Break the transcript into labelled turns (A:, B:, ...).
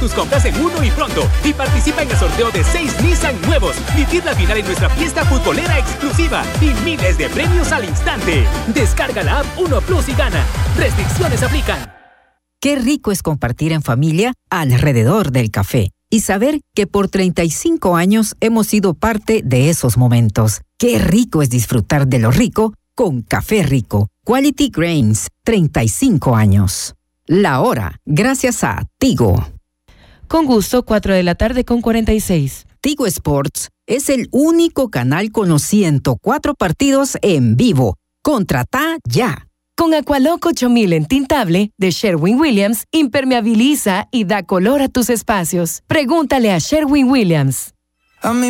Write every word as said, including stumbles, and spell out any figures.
A: tus compras en Uno y Pronto y participa en el sorteo de seis Nissan nuevos. Vivir la final en nuestra fiesta futbolera exclusiva y miles de premios al instante. Descarga la app Uno Plus y gana. Restricciones aplican.
B: Qué rico es compartir en familia alrededor del café y saber que por treinta y cinco años hemos sido parte de esos momentos. Qué rico es disfrutar de lo rico con Café Rico. Quality Grains, treinta y cinco años. La hora, gracias a Tigo.
C: Con gusto, cuatro de la tarde con cuarenta y seis.
B: Tigo Sports es el único canal con los ciento cuatro partidos en vivo. Contrata ya.
C: Con Aqualock ocho mil en tintable de Sherwin-Williams, impermeabiliza y da color a tus espacios. Pregúntale a Sherwin-Williams.
D: A mí